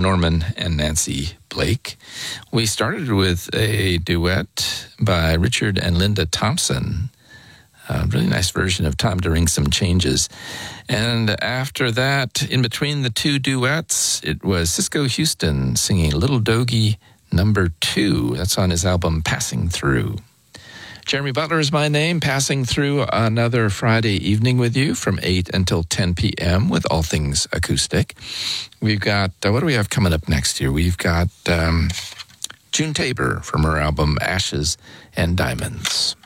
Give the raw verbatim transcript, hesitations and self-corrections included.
Norman and Nancy Blake. We started with a duet by Richard and Linda Thompson, a really nice version of Time to Ring Some Changes. And after that, in between the two duets, it was Cisco Houston singing Little Doggy Number Two. That's on his album Passing Through. Jeremy Butler is my name, passing through another Friday evening with you from eight until ten p.m. with all things acoustic. We've got, uh, what do we have coming up next year? We've got um, June Tabor from her album Ashes and Diamonds.